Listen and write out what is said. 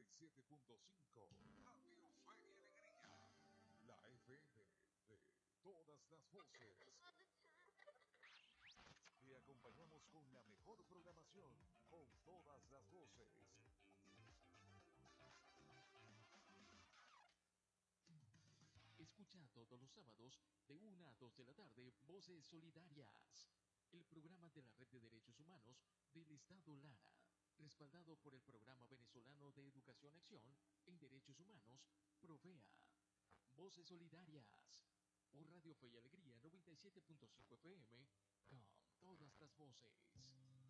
97.5. Radio Fe y Alegría. La FM de todas las voces. Te acompañamos con la mejor programación, con todas las voces. Escucha todos los sábados de 1 a 2 de la tarde Voces Solidarias, el programa de la Red de Derechos Humanos del Estado Lara, respaldado por el Programa Venezolano de Educación Acción en Derechos Humanos, PROVEA. Voces Solidarias, por Radio Fe y Alegría 97.5 FM, con todas las voces.